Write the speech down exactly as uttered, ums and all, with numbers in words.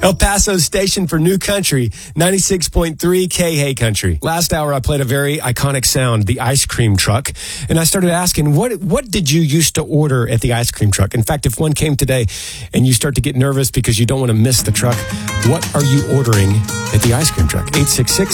El Paso's station for New Country, ninety-six point three K Hey Country. Last hour, I played a very iconic sound, the ice cream truck. And I started asking, what what did you used to order at the ice cream truck? In fact, if one came today and you start to get nervous because you don't want to miss the truck, what are you ordering at the ice cream truck? eight six six